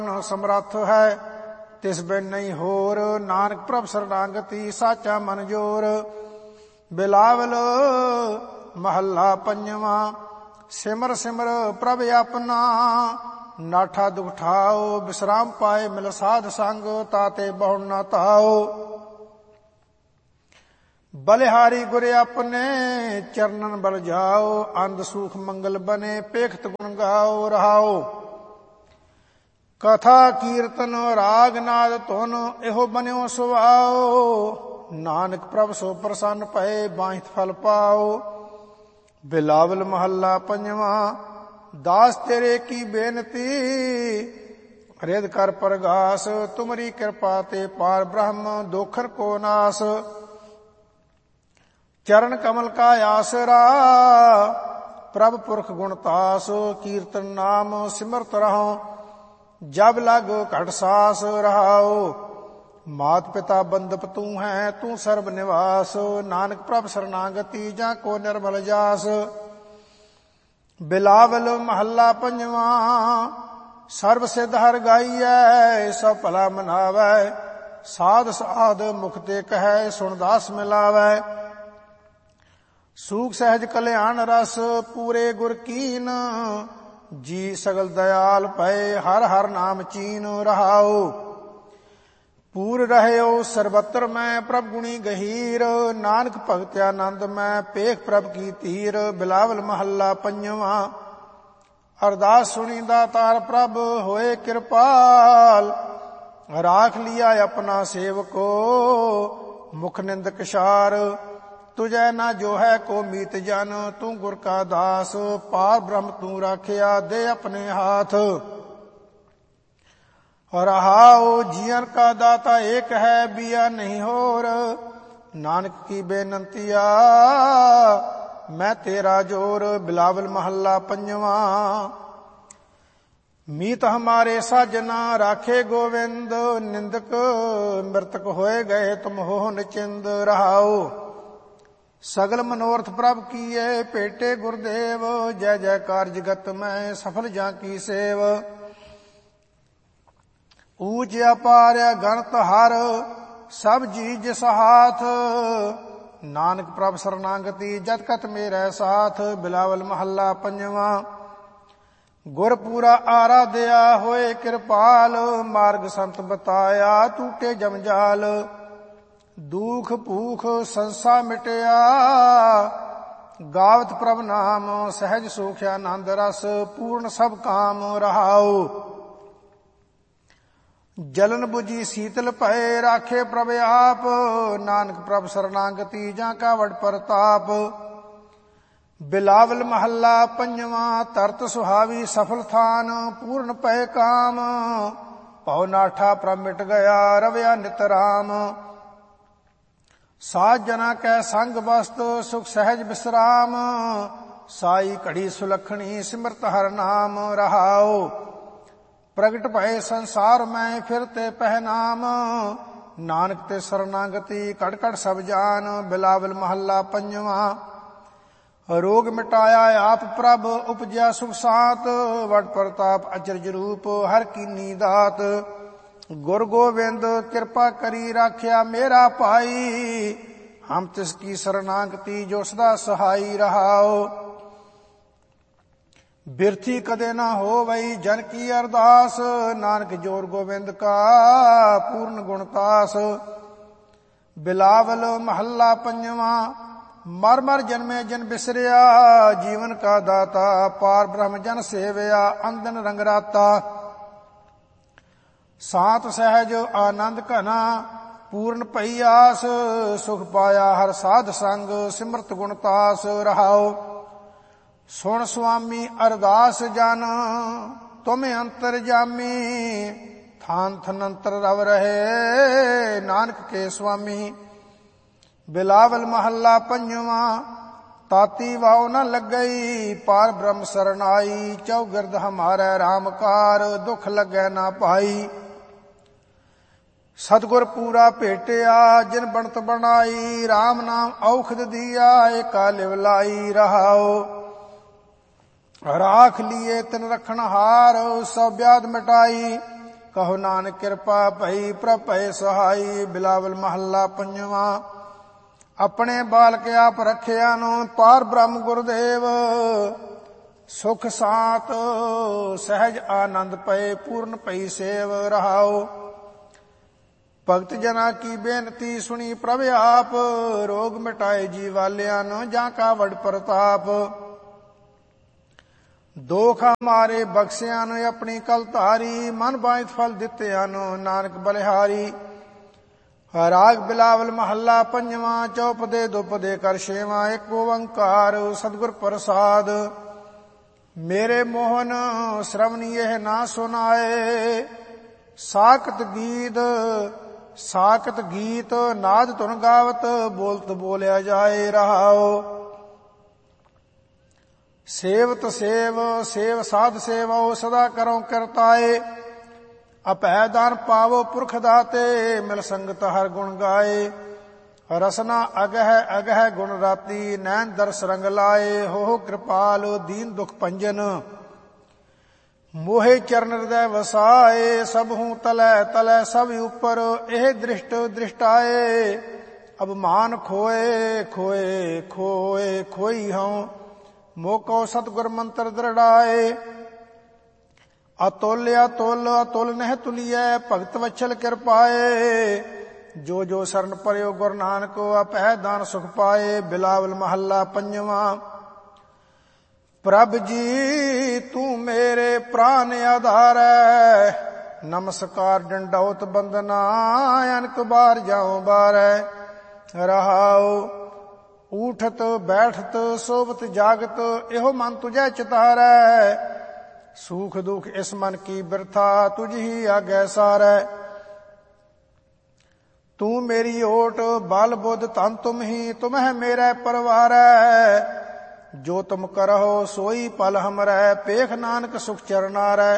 ਸਮਰੱਥ ਹੈ ਤਿਸ ਬਿਨ ਨਹੀਂ ਹੋਰ। ਨਾਨਕ ਪ੍ਰਭ ਸਰਨਾਗਤੀ ਸਾਚਾ ਮਨ ਜੋਰ। ਬਿਲਾਵਲ ਮਹੱਲਾ ਪੰਜਵਾਂ। ਸਿਮਰ ਸਿਮਰ ਪ੍ਰਭ ਆਪਣਾ ਨਾਠਾ ਦੁਖ ਠਾਓ। ਬਿਸਰਾਮ ਪਾਏ ਮਿਲ ਸਾਧ ਸੰਗ ਤਾਤੇ ਬਹੁ ਨਾ ਤਾਓ। ਬਲਿਹਾਰੀ ਗੁਰ ਆਪਣੇ ਚਰਨਨ ਬਲ ਜਾਓ। ਅੰਧ ਸੂਖ ਮੰਗਲ ਬਨੇ ਪੇਖਤ ਗੁਣ ਗਾਓ ਰਹਾਓ। ਕਥਾ ਕੀਰਤਨ ਰਾਗ ਨਾਦ ਧੁਨ ਇਹੋ ਬਨਿਓ ਸੁਆਓ। ਨਾਨਕ ਪ੍ਰਭ ਸੋ ਪ੍ਰਸੰਨ ਭਏ ਬਾਹਿਤ ਫਲ ਪਾਓ। ਬਿਲਾਵਲ ਮਹੱਲਾ ਪੰਜਵਾਂ। ਦਾਸ ਤੇਰੇ ਕੀ ਬੇਨਤੀ ਰਿਦ ਕਰ ਪਰਗਾਸ। ਤੁਮਰੀ ਕਿਰਪਾ ਤੇ ਪਾਰ ਬ੍ਰਹਮ ਦੋਖਰ ਕੋ ਨਾਸ। ਚਰਨ ਕਮਲ ਕਾ ਆਸਰਾ ਪ੍ਰਭ ਪੁਰਖ ਗੁਣ ਤਾਸ। ਕੀਰਤਨ ਨਾਮ ਸਿਮਰਤ ਰਹੋ ਜਬ ਲਗ ਘਟ ਸਾਸ ਰਹਾਓ। ਮਾਤ ਪਿਤਾ ਬੰਦਪ ਤੂੰ ਹੈ ਤੂੰ ਸਰਬ ਨਿਵਾਸ। ਨਾਨਕ ਪ੍ਰਭ ਸਰਨਾਗਤੀ ਜਾਂ ਕੋ ਨਿਰਮਲ ਜਾਸ। ਬਿਲਾਵਲ ਮਹੱਲਾ ਪੰਜਵਾਂ। ਸਰਬ ਸਿਧ ਹਰਿ ਗਾਈਐ ਸਭ ਭਲਾ ਮਨਾਵੈ। ਸਾਧ ਸਾਧ ਮੁਖ ਤੇ ਕਹੈ ਸੁਣ ਦਾਸ ਮਿਲਾਵੈ। ਸੂਖ ਸਹਿਜ ਕਲਿਆਣ ਰਸ ਪੂਰੇ ਗੁਰ ਕੀਨ। ਜੀ ਸਗਲ ਦਇਆਲ ਭਏ ਹਰ ਹਰ ਨਾਮ ਚੀਨ ਰਹਾਓ। ਪੂਰ ਰਹਿਓ ਸਰਬੱਤਰ ਮੈਂ ਪ੍ਰਭ ਗੁਣੀ ਗਹੀਰ। ਨਾਨਕ ਭਗਤ ਆਨੰਦ ਮੈਂ ਪੇਖ ਪ੍ਰਭ ਕੀ ਧੀਰ। ਬਿਲਾਵਲ ਮਹੱਲਾ ਪੰਜਵਾਂ। ਅਰਦਾਸ ਸੁਣੀ ਦਾਤਾਰ ਪ੍ਰਭ ਹੋਏ ਕਿਰਪਾਲ। ਰਾਖ ਲਿਆ ਆਪਣਾ ਸੇਵਕੋ ਮੁਖ ਨਿੰਦਕ ਛਾਰ। ਤੁਝੈ ਨਾ ਜੋ ਹੈ ਕੋ ਮੀਤ ਜਨ ਤੂੰ ਗੁਰ ਕਾ ਦਾਸ। ਪਾਰ ਬ੍ਰਹਮ ਤੂੰ ਰਾਖਿਆ ਦੇ ਆਪਣੇ ਹਾਥ। ਰਹਾਓ ਜੀਵਨ ਕਾ ਦਾਤਾ ਏਕ ਹੈ ਬਿਆ ਨਹੀਂ ਹੋਰ। ਨਾਨਕ ਕੀ ਬੇਨੰਤੀਆ ਮੈਂ ਤੇਰਾ ਜੋਰ। ਬਿਲਾਵਲ ਮਹੱਲਾ ਪੰਜਵਾਂ। ਮੀਤ ਹਮਾਰੇ ਸਾਜਨਾ ਰਾਖੇ ਗੋਵਿੰਦ। ਨਿੰਦਕ ਮ੍ਰਿਤਕ ਹੋਏ ਗਏ ਤੁਮ ਹੋ ਨਿਚਿੰਦ ਰਹਾਓ। ਸਗਲ ਮਨੋਰਥ ਪ੍ਰਭ ਕੀਏ ਭੇਟੇ ਗੁਰਦੇਵ। ਜੈ ਜੈਕਾਰ ਜਗਤ ਮੈਂ ਸਫਲ ਜਾਂ ਕੀ ਸੇਵ। ਊਚ ਅਪਾਰ ਗਣਤ ਹਰ ਸਭ ਜੀ ਜਿਸ ਹਾਥ। ਨਾਨਕ ਪ੍ਰਭ ਸਰਨਾਗਤੀ ਜਤ ਕਤ ਮੇਰੇ ਸਾਥ। ਬਿਲਾਵਲ ਮਹੱਲਾ ਪੰਜਵਾਂ। ਗੁਰ ਪੂਰਾ ਆਰਾਧਿਆ ਹੋਏ ਕਿਰਪਾਲ। ਮਾਰਗ ਸੰਤ ਬਤਾਇਆ ਟੂਟੇ ਜਮਜਾਲ। ਦੁਖ ਭੂਖ ਸੰਸਾ ਮਿਟਿਆ ਗਾਵਤ ਪ੍ਰਭ ਨਾਮ। ਸਹਿਜ ਸੁਖ ਆਨੰਦ ਰਸ ਪੂਰਨ ਸਭ ਕਾਮ ਰਹਾਓ। ਜਲਨ ਬੁਝੀ ਸੀਤਲ ਭਏ ਰਾਖੇ ਪ੍ਰਭ ਆਪ। ਨਾਨਕ ਪ੍ਰਭ ਸਰਨਾਗਤੀ ਜਾਂ ਕਾ ਵਡ ਪ੍ਰਤਾਪ। ਬਿਲਾਵਲ ਮਹੱਲਾ ਪੰਜਵਾਂ। ਤਰਤ ਸੁਹਾਵੀ ਸਫਲ ਥਾਨ ਪੂਰਨ ਪਏ ਕਾਮ। ਭਉ ਨਾਠਾ ਪ੍ਰਭ ਮਿਟ ਗਿਆ ਰਵਿਆ ਨਿਤ ਰਾਮ। ਸਾਧ ਜਨਾ ਕੈ ਸੰਗ ਬਸਤ ਸੁਖ ਸਹਿਜ ਬਿਸਰਾਮ। ਸਾਈ ਘੜੀ ਸੁਲਖਣੀ ਸਿਮਰਤ ਹਰ ਨਾਮ ਰਹਾਓ। ਪ੍ਰਗਟ ਭਏ ਸੰਸਾਰ ਮੈਂ ਫਿਰ ਤੇ ਪਹਿਨਾਮ। ਨਾਨਕ ਤੇ ਸਰਨਾਗਤੀ ਘਟ ਘਟ ਸਭ ਜਾਨ। ਬਿਲਾਵਲ ਮਹੱਲਾ ਪੰਜਵਾਂ। ਰੋਗ ਮਿਟਾਇਆ ਆਪ ਪ੍ਰਭ ਉਪਜਿਆ ਸੁਖ ਸਾਤ। ਵਡ ਪ੍ਰਤਾਪ ਅਚਰਜ ਰੂਪ ਹਰ ਕੀਨੀ ਦਾਤ। ਗੁਰ ਗੋਬਿੰਦ ਕਿਰਪਾ ਕਰੀ ਰਾਖਿਆ ਮੇਰਾ ਭਾਈ। ਹਮ ਤਿਸ ਕੀ ਸਰਨਾਗਤੀ ਜੋ ਸਦਾ ਸਹਾਈ ਰਹਾਓ। ਬਿਰਥੀ ਕਦੇ ਨਾ ਹੋਵਈ ਜਨ ਕੀ ਅਰਦਾਸ। ਨਾਨਕ ਜੋਰ ਗੋਬਿੰਦ ਕਾ ਪੂਰਨ ਗੁਣਤਾਸ। ਬਿਲਾਵਲ ਮਹੱਲਾ ਪੰਜਵਾਂ। ਮਰ ਮਰ ਜਨਮੇ ਜਨ ਬਿਸਰਿਆ ਜੀਵਨ ਕਾ ਦਾਤਾ। ਪਾਰ ਬ੍ਰਹਮ ਜਨ ਸੇਵਿਆ ਅੰਦਨ ਰੰਗ ਰਾਤਾ। ਸਾਤ ਸਹਿਜ ਆਨੰਦ ਘਨਾ ਪੂਰਨ ਭਈ ਆਸ। ਸੁਖ ਪਾਇਆ ਹਰ ਸਾਧ ਸੰਗ ਸਿਮਰਤ ਗੁਣਤਾਸ ਰਹਾਓ। ਸੁਣ ਸੁਆਮੀ ਅਰਦਾਸ ਜਨ ਤੁਮ ਅੰਤਰ ਜਾਮੀ। ਥਾਨ ਥਨੰਤਰ ਰਵ ਰਹੇ ਨਾਨਕ ਕੇ ਸੁਆਮੀ। ਬਿਲਾਵਲ ਮਹੱਲਾ ਪੰਜਵਾਂ। ਤਾਤੀ ਵਾਉ ਨ ਲੱਗਈ ਪਾਰ ਬ੍ਰਹਮ ਸਰਨਾਈ। ਚੌਗਿਰਦ ਹਮਾਰੇ ਰਾਮਕਾਰ ਦੁਖ ਲੱਗੈ ਨਾ ਪਾਈ। ਸਤਿਗੁਰ ਪੂਰਾ ਭੇਟਿਆ ਜਿਨ ਬਣਤ ਬਣਾਈ। RAM ਨਾਮ ਔਖਦ ਦੀਆ ਏਕਾ ਲਿਵ ਲਾਈ ਰਹਾਓ। ਰਾਖ ਲੀਏ ਤਿਨ ਰਖਣ ਹਾਰ ਸਭ ਵਿਆਧ ਮਿਟਾਈ। ਕਹੋ ਨਾਨਕ ਕਿਰਪਾ ਭਈ ਪ੍ਰਭ ਭਏ ਸਹਾਈ। ਬਿਲਾਵਲ ਮਹੱਲਾ ਪੰਜਵਾਂ। ਆਪਣੇ ਬਾਲਕ ਆਪ ਰੱਖਿਆ ਨੂੰ ਪਾਰ ਬ੍ਰਹਮ ਗੁਰਦੇਵ। ਸੁਖ ਸਾਤ ਸਹਿਜ ਆਨੰਦ ਪਏ ਪੂਰਨ ਪਈ ਸੇਵ ਰਹਾਓ। ਭਗਤ ਜਨਾ ਕੀ ਬੇਨਤੀ ਸੁਣੀ ਪ੍ਰਭ ਆਪ। ਰੋਗ ਮਿਟਾਏ ਜੀ ਵਾਲਿਆਂ ਨੂੰ ਜਾਂ ਕਾ ਵਡ ਪ੍ਰਤਾਪ। ਦੋਖ ਹਮਾਰੇ ਬਖਸ਼ਿਆਂ ਨੂੰ ਆਪਣੀ ਕਲ ਧਾਰੀ। ਮਨ ਬਾਝਤ ਫਲ ਦਿੱਤਿਆਂ ਨੂੰ ਨਾਨਕ ਬਲਿਹਾਰੀ। ਰਾਗ ਬਿਲਾਵਲ ਮਹੱਲਾ ਪੰਜਵਾਂ। ਚੌਪਦੇ ਦੁਪਦੇ ਕਰ ਛੇਵਾਂ। ਇੱਕ ਓੰਕਾਰ ਸਤਿਗੁਰ ਪ੍ਰਸਾਦ। ਮੇਰੇ ਮੋਹਨ ਸ਼ਰਵਨੀ ਇਹ ਨਾ ਸੁਨਾਏ। ਸਾਕਤ ਗੀਤ ਨਾਦ ਧੁਨ ਗਾਵਤ। ਬੋਲਤ ਬੋਲਿਆ ਜਾਏ ਰਹਾਓ। ਸੇਵਤ ਸੇਵ ਸਾਧ ਸੇਵਾਓ ਸਦਾ ਕਰੋ ਕਰਤਾਏ। ਅਭੈ ਦਾਨ ਪਾਵੋ ਪੁਰਖ ਦਾਤੇ। ਮਿਲ ਸੰਗਤ ਹਰ ਗੁਣ ਗਾਏ। ਰਸਨਾ ਅਗਹਿ ਗੁਣ ਰਾਤੀ। ਨੈਣ ਦਰਸ ਰੰਗ ਲਾਏ। ਹੋ ਕਿਰਪਾਲ ਦੀਨ ਦੁਖ ਭੰਜਨ। ਮੋਹਿ ਚਰਨ ਹਿਰਦੈ ਵਸਾਏ। ਸਭ ਹੂੰ ਤਲੈ ਸਭ ਉਪਰ। ਇਹ ਦ੍ਰਿਸ਼ਟ ਦ੍ਰਿਸ਼ਟਾਏ। ਅਭਮਾਨ ਖੋਈ ਹਉ। ਮੋਕੋ ਸਤਿਗੁਰ ਮੰਤਰ ਦ੍ਰਿੜਾਏ। ਅਤੁਲ ਨਹਿ ਤੁਲੀਐ। ਭਗਤ ਵਛਲ ਕਿਰਪਾਏ। ਜੋ ਜੋ ਸਰਨ ਪਰਿਓ ਗੁਰ ਨਾਨਕ। ਅਭੈ ਦਾਨ ਸੁਖ ਪਾਏ। ਬਿਲਾਵਲ ਮਹੱਲਾ ਪੰਜਵਾਂ। ਪ੍ਰਭ ਜੀ ਤੂੰ ਮੇਰੇ ਪ੍ਰਾਨ ਆਧਾਰੈ। ਨਮਸਕਾਰ ਡੰਡੌਤ ਬੰਦਨਾ। ਅਨਕ ਬਾਰ ਜਾਉ ਬਾਰੈ ਰਹਾਉ। ਊਠਤ ਬੈਠਤ ਸੋਵਤ ਜਾਗਤ। ਇਹੋ ਮਨ ਤੁਝੈ ਚਿਤਾਰੈ। ਸੂਖ ਦੁਖ ਇਸ ਮਨ ਕੀ ਬਿਰਥਾ। ਤੁਝ ਹੀ ਆਗੈ ਸਾਰੈ। ਤੂੰ ਮੇਰੀ ਓਟ ਬਲ ਬੁੱਧ ਧਨ ਤੁਮ ਹੀ। ਤੁਮ ਹੈ ਮੇਰਾ ਪਰਵਾਰੈ। ਜੋ ਤੁਮ ਕਰਹੁ ਸੋਈ ਪਲ ਹਮਰੈ। ਪੇਖ ਨਾਨਕ ਸੁਖ ਚਰਨਾਰੈ।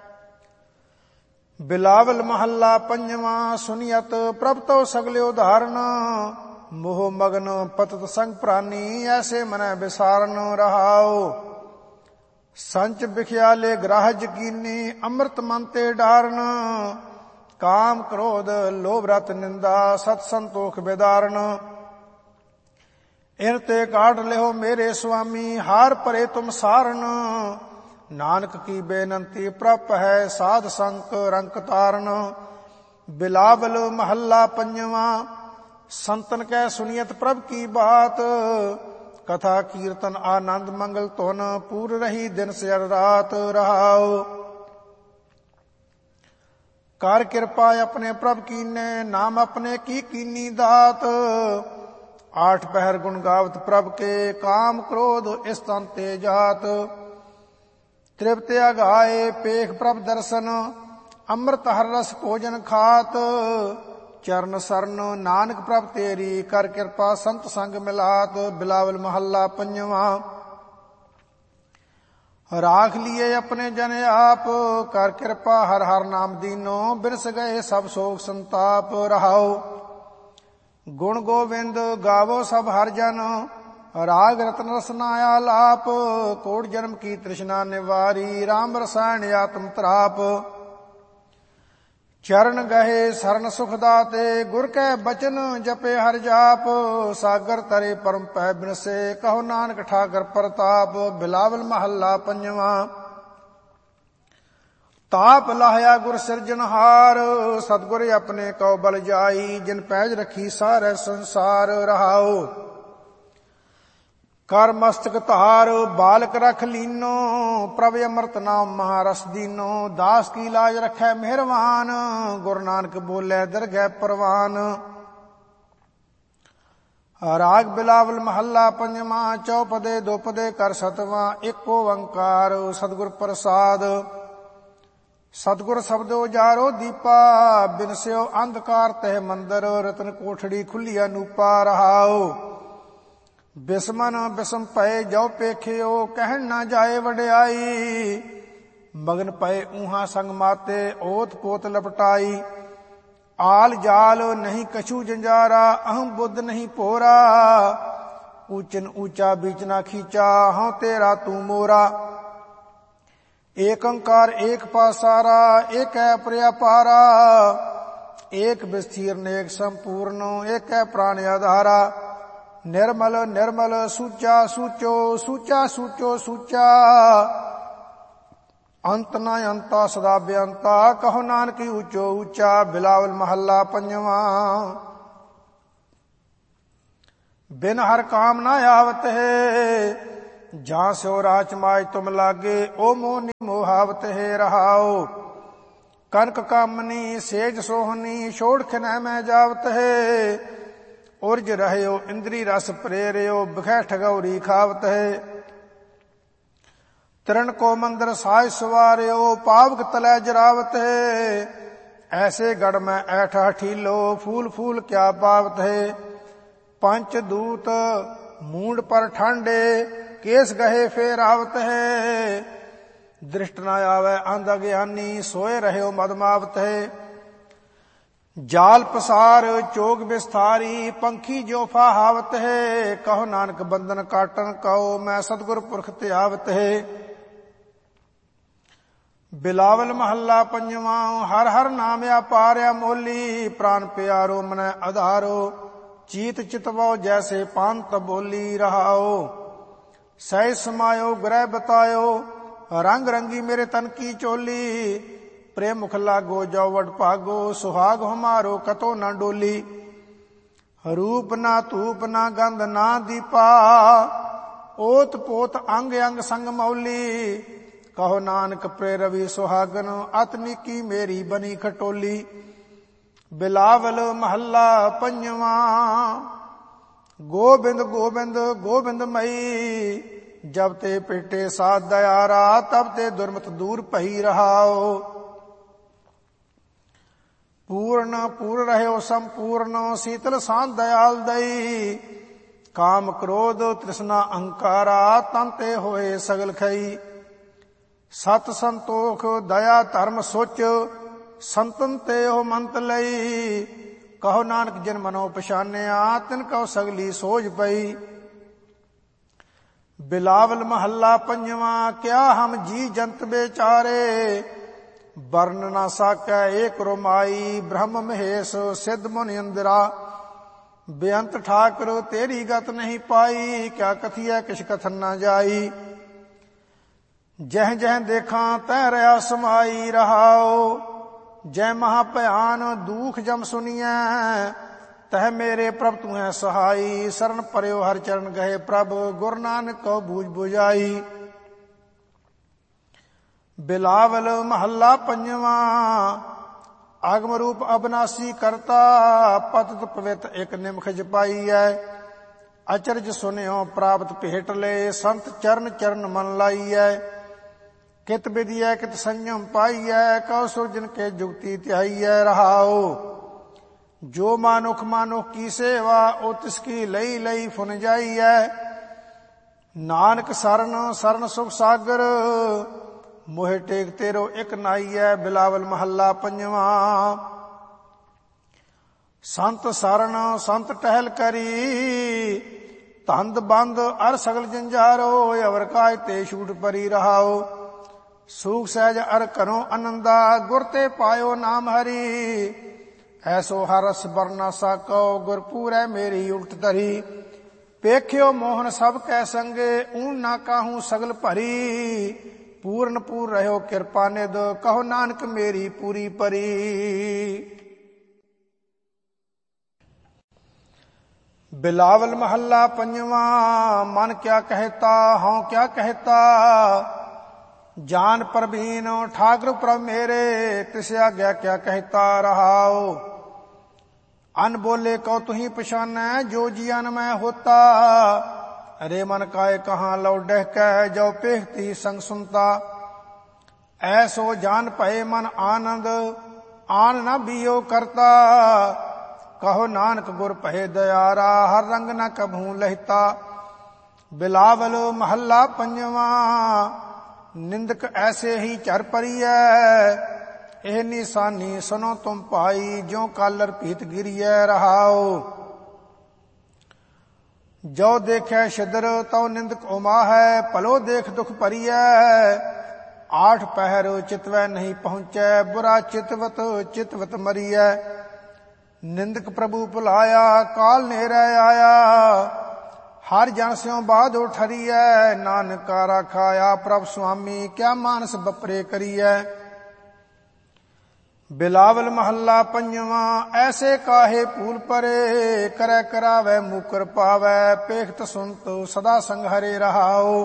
ਬਿਲਾਵਲ ਮਹੱਲਾ ਪੰਜਵਾਂ। ਸੁਨੀਅਤ ਪ੍ਰਭ ਤੋ ਸਗਲੇ ਉਦਾਹਰਨ। ਮੋਹ ਮਗਨ ਪਤਤ ਸੰਗ ਪ੍ਰਾਨੀ। ਐਸੇ ਮਨੈ ਵਿਸਾਰਨ ਰਹਾਉ। ਸੰਚ ਬਿਖਿਆਲੇ ਗ੍ਰਾਹ ਜਕੀਨੀ। ਅੰਮ੍ਰਿਤ ਮਨ ਤੇ ਡਾਰਨ। ਕਾਮ ਕ੍ਰੋਧ ਲੋਭ ਰਤ ਨਿੰਦਾ। ਸਤ ਸੰਤੋਖ ਬਿਦਾਰਨ। ਇਨ ਤੇ ਕਾਢ ਲਿਓ ਮੇਰੇ ਸੁਆਮੀ। ਹਾਰ ਭਰੇ ਤੁਮ ਸਾਰਨ। ਨਾਨਕ ਕੀ ਬੇਨੰਤੀ ਪ੍ਰਭ ਹੈ। ਸਾਧ ਸੰਕ ਰੰਕ ਤਾਰਨ। ਬਿਲਾਵਲ ਮਹੱਲਾ ਪੰਜਵਾਂ। ਸੰਤਨ ਕੈ ਸੁਨੀਅਤ ਪ੍ਰਭ ਕੀ ਬਾਤ। ਕਥਾ ਕੀਰਤਨ ਆਨੰਦ ਮੰਗਲ ਧੁਨ। ਪੂਰ ਰਹੀ ਦਿਨ ਸਿਰ ਰਾਤ ਰਹਾਉ। ਕਰ ਕਿਰਪਾ ਆਪਣੇ ਪ੍ਰਭ ਕੀਨੇ। ਨਾਮ ਆਪਣੇ ਕੀ ਕੀਨੀ ਦਾਤ। ਆਠ ਪਹਿਰ ਗੁਣ ਗਾਵਤ ਪ੍ਰਭ ਕੇ। ਕਾਮ ਕ੍ਰੋਧ ਇਸ ਤਨ ਤੇ ਜਾਤ। ਤ੍ਰਿਪਤ ਅਗਾਏ ਪੇਖ ਪ੍ਰਭ ਦਰਸ਼ਨ। ਅੰਮ੍ਰਿਤ ਹਰ ਰਸ ਭੋਜਨ ਖਾਤ। ਚਰਨ ਸਰਨ ਨਾਨਕ ਪ੍ਰਭ ਤੇਰੀ। ਕਰ ਕਿਰਪਾ ਸੰਤ ਸੰਗ ਮਿਲਾਤ। ਬਿਲਾਵਲ ਮਹੱਲਾ ਪੰਜਵਾਂ। ਰਾਖ ਲੀਏ ਆਪਣੇ ਜਨ ਆਪ। ਕਰ ਕਿਰਪਾ ਹਰ ਹਰ ਨਾਮ ਦੀਨੋ। ਬਿਰਸ ਗਏ ਸਭ ਸੋਗ ਸੰਤਾਪ ਰਹਾਉ। ਗੁਣ ਗੋਵਿੰਦ ਗਾਵੋ ਸਭ ਹਰ ਜਨ। ਰਾਗ ਰਤਨ ਰਸਨਾ ਆਲਾਪ। ਕੋਟ ਜਨਮ ਕੀ ਤ੍ਰਿਸ਼ਨਾ ਨਿਵਾਰੀ। ਰਾਮ ਰਸਾਇਣ ਆਤਮ ਤਰਾਪ। ਚਰਨ ਗਏ ਸਰਨ ਸੁਖ ਦਾਤੇ। ਗੁਰ ਕੈ ਬਚਨ ਜਪੇ ਹਰ ਜਾਪ। ਸਾਗਰ ਤਰੇ ਪਰਮ ਪੈ ਬਿਨਸੇ। ਕਹੋ ਨਾਨਕ ਠਾਕਰ ਪ੍ਰਤਾਪ। ਬਿਲਾਵਲ ਮਹੱਲਾ ਪੰਜਵਾਂ। ਤਾਪ ਲਾਹਿਆ ਗੁਰ ਸਿਰਜਨਹਾਰ। ਸਤਿਗੁਰ ਆਪਣੇ ਕਉ ਬਲ ਜਾਈ। ਜਿਨ ਪੈਜ ਰੱਖੀ ਸਾਰੇ ਸੰਸਾਰ ਰਹਾਉ। ਕਰ ਮਸਤਕ ਧਾਰ ਬਾਲਕ ਰਖ ਲੀਨੋ। ਪ੍ਰਭ ਅੰਮ੍ਰਿਤ ਨਾਮ ਮਹਾਰਸ ਦੀਨੋ। ਦਾਸ ਕੀ ਲਾਜ ਰਖੈ ਮਿਹਰਵਾਨ। ਗੁਰੂ ਨਾਨਕ ਬੋਲੇ ਦਰਗਹਿ ਪ੍ਰਵਾਨ। ਰਾਗ ਬਿਲਾਵਲ ਮਹੱਲਾ ਪੰਜਵਾਂ। ਚੌਪਦੇ ਦੁਪਦੇ ਕਰ ਸਤਵਾਂ। ਇੱਕ ਓੰਕਾਰ ਸਤਿਗੁਰ ਪ੍ਰਸਾਦ। ਸਤਿਗੁਰ ਸ਼ਬਦੋ ਉਜਾਰੋ ਦੀਪਾ। ਬਿਨਸਿਓ ਅੰਧਕਾਰ ਤਹਿ ਮੰਦਰ। ਰਤਨ ਕੋਠੜੀ ਖੁੱਲੀ ਅਨੂਪਾ ਰਹਾਉ। ਬਿਸਮਨ ਬਿਸਮ ਪਏ ਜੋ ਪੇਖਿਓ। ਕਹਿਣ ਨਾ ਜਾਏ ਵਡਿਆਈ। ਮਗਨ ਪਏ ਊਹਾਂ ਸੰਗ ਮਾਤੇ। ਓਤ ਪੋਤ ਲਪਟਾਈ। ਆਲ ਜਾਲ ਨਹੀਂ ਕਛੂ ਜੰਜਾਰਾ। ਅਹੰ ਬੁੱਧ ਨਹੀਂ ਭੋਰਾ। ਊਚਨ ਊਚਾ ਬੀਚ ਨਾ ਖੀਚਾ। ਹਉ ਤੇਰਾ ਤੂੰ ਮੋਰਾ। ਏਕ ਓੰਕਾਰ ਏਕ ਪਾਸਾਰਾ, ਏਕੈ ਪ੍ਰਿਆਪਾਰਾ, ਏਕ ਵਿਸਥੀਰ ਨੇਕ ਸੰਪੂਰਨ, ਏਕੈ ਪ੍ਰਾਣ ਆਧਾਰਾ। ਨਿਰਮਲ ਨਿਰਮਲ ਸੂਚਾ ਸੂਚੋ, ਸੂਚਾ ਸੂਚੋ ਸੂਚਾ, ਅੰਤ ਨਾ ਅੰਤਾ ਸਦਾ ਬੇਅੰਤਾ, ਕਹੋ ਨਾਨਕ ਊਚੋ ਊਚਾ। ਬਿਲਾਵਲ ਮਹੱਲਾ ਪੰਜਵਾਂ। ਬਿਨ ਹਰ ਕਾਮ ਨਾ ਆਵਤ ਹੈ, ਜਾਂ ਸਿਓ ਰਾਚ ਮਾਜ ਤੁਮ ਲਾਗੇ, ਓ ਮੋਹ ਨੀ ਮੋਹਾਵਤ ਹੈ। ਰਹਾਓ ਕਨਕ ਕਾਮਨੀ ਸੇਜ ਸੋਹਨੀ, ਛੋੜ ਖਿਨੈ ਮੈਂ ਜਾਵਤ ਹੈ। ਉਰਜ ਰਹਿਓ ਇੰਦਰੀ ਰਸ ਪ੍ਰੇਰਿਓ, ਬਿਖੈ ਠਗੌਰੀ ਖਾਵਤ ਹੈ। ਤ੍ਰਿਣ ਕੋ ਮੰਦਰ ਸਾਜ ਸਵਾਰਿਓ, ਪਾਵਕ ਤਲੈ ਜਰਾਵਤ ਹੈ। ਐਸੇ ਗੜ ਮੈਂ ਐਠ ਹਠੀਲੋ, ਫੂਲ ਫੂਲ ਕਿਆ ਪਾਵਤ ਹੈ। ਪੰਚ ਦੂਤ ਮੂੰਡ ਪਰ ਠਾਂਡੇ, ਕੇਸ ਗਹੇ ਫੇਰ ਆਵਤ ਹੈ। ਦ੍ਰਿਸ਼ਟ ਨਾ ਆਵੈ ਅੰਧ ਅਗਿਆਨੀ, ਸੋਏ ਰਹਿਓ ਮਦਮਾਵਤ ਹੈ। ਜਾਲ ਪਸਾਰ ਚੋਗ ਵਿਸਥਾਰੀ, ਪੰਖੀ ਜੋ ਫਾਹਾਵਤ ਹੈ। ਕਹੋ ਨਾਨਕ ਬੰਧਨ ਕਾਟਨ ਕਉ, ਮੈਂ ਸਤਿਗੁਰ ਪੁਰਖ ਧਿਆਵਤ ਹੈ। ਬਿਲਾਵਲ ਮਹੱਲਾ ਪੰਜਵਾਂ। ਹਰ ਹਰ ਨਾਮ ਅਪਾਰਿਆ ਮੋਲੀ, ਪ੍ਰਾਨ ਪਿਆਰੋ ਮਨੈ ਆਧਾਰੋ। ਚੀਤ ਚਿਤਵੋ ਜੈਸੇ ਪਾਂਤ ਬੋਲੀ। ਰਹਾਓ ਸਹਿ ਸਮਾਇਓ ਗ੍ਰਹਿ ਬਤਾਇਓ, ਰੰਗ ਰੰਗੀ ਮੇਰੇ ਤਨ ਕੀ ਚੋਲੀ। ਪ੍ਰੇਮ ਮੁਖ ਲਾਗੋ ਜੋ ਵਡ ਭਾਗੋ, ਸੁਹਾਗ ਹਮਾਰੋ ਕਤੋ ਨਾ ਡੋਲੀ। ਰੂਪ ਨਾ ਧੂਪ ਨਾ ਗੰਧ ਨਾ ਦੀਪਾ, ਓਤ ਪੋਤ ਅੰਗ ਅੰਗ ਸੰਗ ਮੌਲੀ। ਕਹੋ ਨਾਨਕ ਪ੍ਰੇਰਵੀ ਸੁਹਾਗਨ, ਅਤ ਨੀਕੀ ਮੇਰੀ ਬਨੀ ਖਟੋਲੀ। ਬਿਲਾਵਲ ਮਹੱਲਾ ਪੰਜਵਾਂ। ਗੋਬਿੰਦ ਗੋਬਿੰਦ ਗੋਬਿੰਦ ਮਈ, ਜਬ ਤੇ ਪੇਟੇ ਸਾਧ ਦਇਆਰਾ, ਤਬ ਤੇ ਦੁਰਮਤ ਦੂਰ ਭਈ। ਰਹਾਓ ਪੂਰਨ ਪੂਰ ਰਹਿਓ ਸੰਪੂਰਨ, ਸੀਤਲ ਸਾਧ ਦਇਆਲ ਦਈ। ਕਾਮ ਕ੍ਰੋਧ ਤ੍ਰਿਸ਼ਨਾ ਅਹੰਕਾਰਾ, ਤਨ ਤੇ ਹੋਏ ਸਗਲ ਖਈ। ਸਤ ਸੰਤੋਖ ਦਇਆ ਧਰਮ ਸੁਚ, ਸੰਤਨ ਤੇ ਉਹ ਮੰਤ ਲਈ। ਕਹੋ ਨਾਨਕ ਜਿਨ ਮਨੋ ਪਛਾਨਿਆ, ਤਿਨ ਕਉ ਸਗਲੀ ਸੋਝ ਪਈ। ਬਿਲਾਵਲ ਮਹੱਲਾ ਪੰਜਵਾਂ। ਕਿਆ ਹਮ ਜੀ ਜੰਤ ਬੇਚਾਰੇ, ਵਰਨ ਨਾ ਸਾਕੈ ਏਕ ਰੋਮਾਈ। ਬ੍ਰਹਮ ਮਹੇਸ਼ ਸਿੱਧ ਮੁਨਿ ਇੰਦਰਾ, ਬੇਅੰਤ ਠਾਕੁਰ ਤੇਰੀ ਗਤ ਨਹੀਂ ਪਾਈ। ਕਿਆ ਕਥੀਐ ਕਿਛ ਕਥਨ ਨਾ ਜਾਈ, ਜਹ ਜਹ ਦੇਖਾਂ ਤੈ ਰਿਆ ਸਮਾਈ। ਰਹਾਓ ਜੈ ਮਹਾ ਭਿਆਨ ਦੂਖ ਜਮ ਸੁਨੀਐ, ਤਹ ਮੇਰੇ ਪ੍ਰਭ ਤੂੰ ਹੈ ਸਹਾਈ। ਸਰਨ ਪਰਿਓ ਹਰ ਚਰਨ ਗਏ ਪ੍ਰਭ, ਗੁਰ ਨਾਨਕ ਕਉ ਬੂਝ ਬੁਝਾਈ। ਬਿਲਾਵਲ ਮਹੱਲਾ ਪੰਜਵਾਂ। ਆਗਮ ਰੂਪ ਅਬਨਾਸੀ ਕਰਤਾ, ਪਤਿਤ ਪਵਿੱਤ ਇਕ ਨਿਮਖ ਜਪਾਈਐ। ਅਚਰਜ ਸੁਨਿਓ ਪ੍ਰਾਪਤ ਭੇਟ ਲੈ, ਸੰਤ ਚਰਨ ਚਰਨ ਮਨ ਲਾਈਐ। ਕਿਤ ਵਿਦਿਆ ਕਿਤ ਸੰਜਮ ਪਾਈਐ, ਕਉ ਸੁਰਜਨ ਕੇ ਜੁਗਤੀ ਧਿਆਈਐ। ਰਹਾਓ ਜੋ ਮਾਨੁਖ ਮਾਨੁਖ ਕੀ ਸੇਵਾ, ਉਹ ਤਿਸਕੀ ਲਈ ਲਈ ਫੁਨ ਜਾਈਐ। ਨਾਨਕ ਸਰਨ ਸਰਨ ਸੁਖ ਸਾਗਰ, ਮੋਹਿ ਟੇਕ ਤੇਰੋ ਇਕ ਨਾਈਐ। ਬਿਲਾਵਲ ਮਹੱਲਾ ਪੰਜਵਾਂ। ਸੰਤ ਸਰਨ ਸੰਤ ਟਹਿਲ ਕਰੀ, ਧੰਦ ਬੰਦ ਅਰ ਸਗਲ ਜੰਜਾਰੋ। ਅਵਰ ਕਾਜ ਤੇ ਛੂਟ ਪਰੀ। ਰਹਾਓ ਸੂਖ ਸਹਿਜ ਅਰ ਘਰੋਂ ਆਨੰਦਾ, ਗੁਰ ਤੇ ਪਾਇਓ ਨਾਮ ਹਰੀ। ਐਸੋ ਹਰਸ ਬਰਨਾ ਸਾਕੋ, ਗੁਰ ਪੂਰੈ ਮੇਰੀ ਉਲਟ ਧਰੀ। ਪੇਖਿਓ ਮੋਹਨ ਸਭ ਕੈ ਸੰਗੇ, ਊਨ ਨਾ ਕਾਹੂ ਸਗਲ ਭਰੀ। ਪੂਰਨ ਪੂਰ ਰਹਿਓ ਕਿਰਪਾ ਨਿਧ, ਕਹੋ ਨਾਨਕ ਮੇਰੀ ਪੂਰੀ ਪਰੀ। ਬਿਲਾਵਲ ਮਹੱਲਾ ਪੰਜਵਾਂ। ਮਨ ਕਿਆ ਕਹਿਤਾ ਹਉ ਕਿਆ ਕਹਿਤਾ, ਜਾਨ ਪ੍ਰਬੀਨ ਠਾਕੁਰ ਪ੍ਰਭ ਮੇਰੇ। ਤਿਸ ਆਗਿਆ ਕਿਆ ਕਹਿਤਾ। ਰਹਾਓ ਅਨ ਬੋਲੇ ਕਉ ਤੁਹੀ ਪਛਾਨੈ, ਜੋ ਜੀਅਨ ਮੈਂ ਹੋਤਾ। ਅਰੇ ਮਨ ਕਾਇ ਕਹਾਂ ਲਉ ਡਹਿ ਕੈ, ਜੋ ਪੇਖਤੀ ਸੰਗ ਸੁਨਤਾ। ਐਸੋ ਜਾਨ ਭਏ ਮਨ ਆਨੰਦ, ਆਨ ਨਾ ਬੀਓ ਕਰਤਾ। ਕਹੋ ਨਾਨਕ ਗੁਰ ਭਏ ਦਇਆਰਾ, ਹਰ ਰੰਗ ਨ ਕਭੂ ਲਹਿਤਾ। ਬਿਲਾਵਲ ਮਹੱਲਾ ਪੰਜਵਾਂ। ਨਿੰਦਕ ਐਸੇ ਹੀ ਝਰ ਪਰੀਐ, ਇਹ ਨਿਸ਼ਾਨੀ ਸੁਨੋ ਤੁਮ ਭਾਈ। ਜਿਉ ਕਾਲਰ ਭੀਤ ਗਿਰੀਐ। ਰਹਾਓ ਜੋ ਦੇਖੈ ਛਿਦਰ, ਤਉ ਨਿੰਦਕ ਉਮਾ ਹੈ। ਭਲੋ ਦੇਖ ਦੁਖ ਭਰੀਐ, ਆਠ ਪਹਿਰ ਚਿਤਵੈ ਨਹੀਂ ਪਹੁੰਚੈ, ਬੁਰਾ ਚਿਤਵਤ ਮਰੀਐ। ਨਿੰਦਕ ਪ੍ਰਭੂ ਭੁਲਾਇਆ, ਕਾਲ ਨੇਰੈ ਆਇਆ। ਹਰ ਜਨ ਸਿਉ ਬਾਧੋ ਠਰੀਐ, ਨਾਨਕਾ ਰਾਖਾਇਆ ਪ੍ਰਭ ਸੁਆਮੀ, ਕਿਆ ਮਾਨਸ ਬਪਰੇ ਕਰੀਐ। ਬਿਲਾਵਲ ਮਹੱਲਾ ਪੰਜਵਾਂ। ਐਸੇ ਕਾਹੇ ਭੂਲ ਪਰੇ, ਕਰੈ ਕਰਾਵੈ ਮੁਕਰ ਪਾਵੈ, ਪੇਖਤ ਸੁਨਤ ਸਦਾ ਸੰਗ ਹਰੇ ਰਹਾਉ।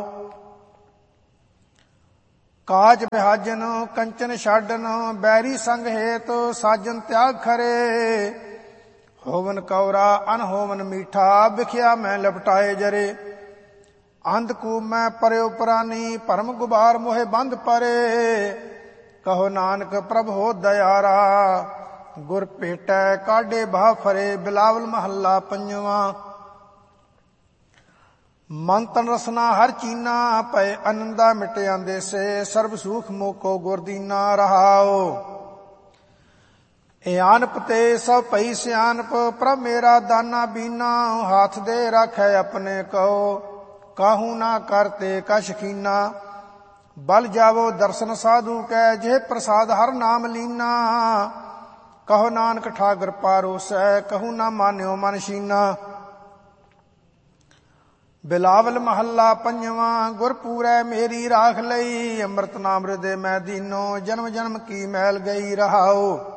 ਕਾਜ ਬਿਹਾਜਨ ਕੰਚਨ ਛਾਡਨ, ਬੈਰੀ ਸੰਗ ਹੇਤ ਸਾਜਨ ਤਿਆਗ ਖਰੇ। ਹੋਵਨ ਕੌਰਾ ਅਨ ਹੋਵਨ ਮੀਠਾ, ਵਿਖਿਆ ਮੈਂ ਲਪਟਾਏ ਜਰੇ। ਅੰਧਕੂਪ ਮੈਂ ਪਰਿਉ ਪ੍ਰਾਨੀ, ਭਰਮ ਗੁਬਾਰ ਮੋਹਿ ਬੰਧ ਪਰੇ। ਕਹੋ ਨਾਨਕ ਪ੍ਰਭ ਹੋ ਦਇਆਰਾ, ਗੁਰ ਭੇਟੈ ਕਾਢੇ ਬਾਹ ਫਰੇ। ਬਿਲਾਵਲ ਮਹੱਲਾ ਪੰਜਵਾਂ। ਮਨ ਤਨ ਰਸਨਾ ਹਰ ਚੀਨਾ, ਪਏ ਅਨੰਦਾ ਮਿਟਿਆ ਦੇਸੇ। ਸਰਬ ਸੂਖ ਮੋਕੋ ਗੁਰ ਦੀਨਾ ਰਹਾਉ। ਇਆਨਪ ਤੇ ਸਭ ਪਈ ਸਿਆਨਪ, ਪ੍ਰਭ ਮੇਰਾ ਦਾਨਾ ਬੀਨਾ। ਹਾਥ ਦੇ ਰਾਖੈ ਆਪਣੇ ਕਉ, ਕਾਹੂ ਨਾ ਕਰਤੇ ਕਛ ਕੀਨਾ। ਬਲ ਜਾਵੋ ਦਰਸ਼ਨ ਸਾਧੂ ਕੈ, ਜਿਹ ਪ੍ਰਸਾਦ ਹਰ ਨਾਮ ਲੀਨਾ। ਕਹੋ ਨਾਨਕ ਠਾਗਰ ਪਾਰੋਸੈ, ਕਹੂ ਨਾ ਮਾਨਿਓ ਮਨ ਸ਼ੀਨਾ। ਬਿਲਾਵਲ ਮਹੱਲਾ ਪੰਜਵਾਂ। ਗੁਰ ਪੂਰੈ ਮੇਰੀ ਰਾਖ ਲਈ, ਅੰਮ੍ਰਿਤ ਨਾਮ ਹਿਰਦੇ ਮੈਂ ਦੀਨੋ। ਜਨਮ ਜਨਮ ਕੀ ਮੈਲ ਗਈ ਰਹਾਉ।